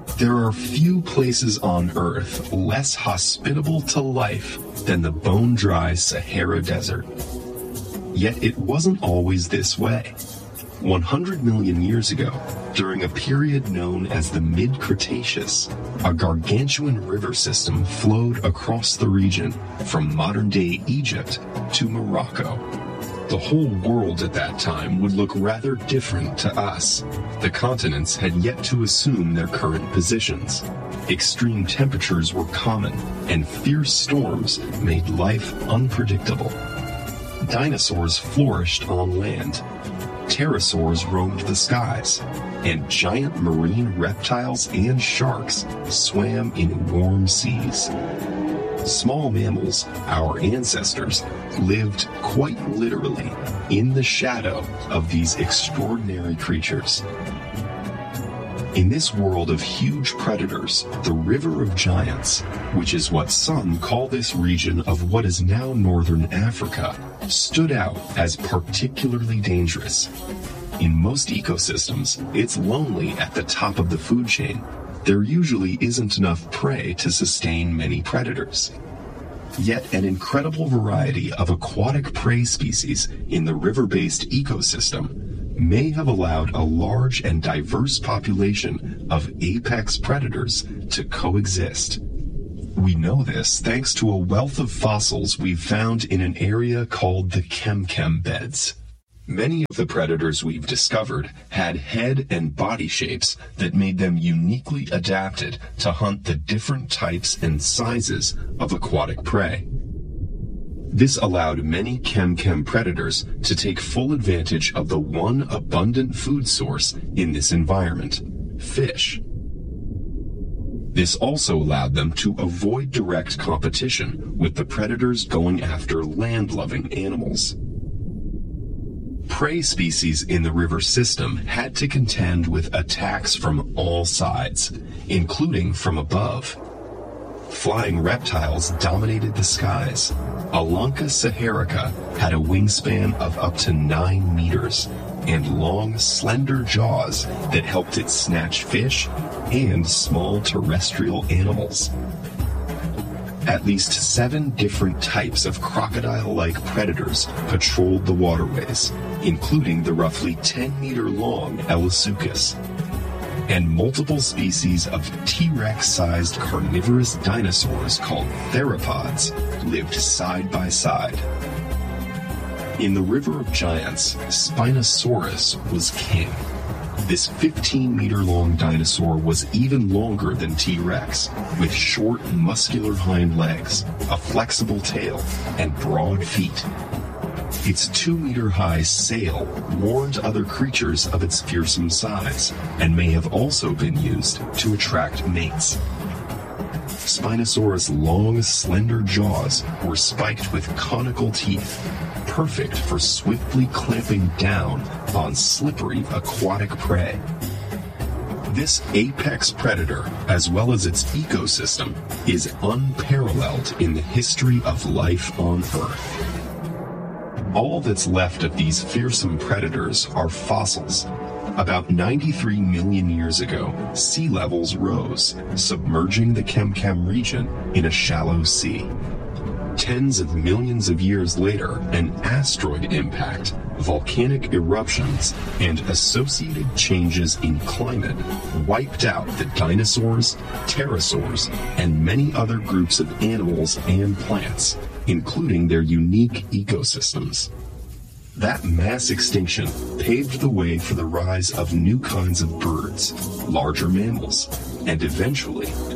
There are few places on Earth less hospitable to life than the bone-dry Sahara Desert. Yet it wasn't always this way. 100 million years ago, during a period known as the Mid-Cretaceous, a gargantuan river system flowed across the region from modern-day Egypt to Morocco. The whole world at that time would look rather different to us. The continents had yet to assume their current positions. Extreme temperatures were common, and fierce storms made life unpredictable. Dinosaurs flourished on land. Pterosaurs roamed the skies, and giant marine reptiles and sharks swam in warm seas. Small mammals, our ancestors, lived quite literally in the shadow of these extraordinary creatures. In this world of huge predators, the River of Giants, which is what some call this region of what is now northern Africa, stood out as particularly dangerous. In most ecosystems, it's lonely at the top of the food chain. There usually isn't enough prey to sustain many predators. Yet an incredible variety of aquatic prey species in the river-based ecosystem may have allowed a large and diverse population of apex predators to coexist. We know this thanks to a wealth of fossils we've found in an area called the Kem-Kem beds. Many of the predators we've discovered had head and body shapes that made them uniquely adapted to hunt the different types and sizes of aquatic prey. This allowed many Kem-Kem predators to take full advantage of the one abundant food source in this environment, fish. This also allowed them to avoid direct competition with the predators going after land-loving animals. Prey species in the river system had to contend with attacks from all sides, including from above. Flying reptiles dominated the skies. Alanca saharica had a wingspan of up to 9 meters and long, slender jaws that helped it snatch fish and small terrestrial animals. At least 7 different types of crocodile-like predators patrolled the waterways, including the roughly 10-meter-long Elasuchus. And multiple species of T-Rex-sized carnivorous dinosaurs called theropods lived side by side. In the River of Giants, Spinosaurus was king. This 15-meter-long dinosaur was even longer than T-Rex, with short, muscular hind legs, a flexible tail, and broad feet. Its 2-meter-high sail warned other creatures of its fearsome size, and may have also been used to attract mates. Spinosaurus' long, slender jaws were spiked with conical teeth, perfect for swiftly clamping down on slippery aquatic prey. This apex predator, as well as its ecosystem, is unparalleled in the history of life on Earth. All that's left of these fearsome predators are fossils. About 93 million years ago, sea levels rose, submerging the Kem-Kem region in a shallow sea. Tens of millions of years later, an asteroid impact, volcanic eruptions, and associated changes in climate wiped out the dinosaurs, pterosaurs, and many other groups of animals and plants, including their unique ecosystems. That mass extinction paved the way for the rise of new kinds of birds, larger mammals, and eventually